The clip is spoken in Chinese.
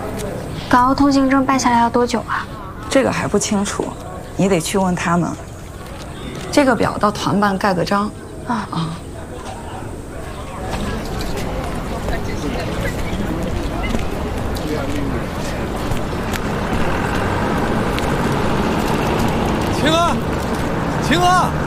港澳通行证办下来要多久啊？ 这个还不清楚，你得去问他们。这个表到团办盖个章。啊。 晴儿，晴儿。